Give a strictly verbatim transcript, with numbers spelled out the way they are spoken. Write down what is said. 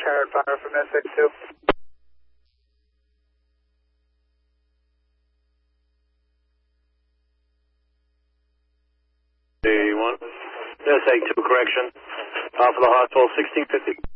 Howard Fire from S X two. one. S A two, correction. Uh, for the hospital, sixteen fifty.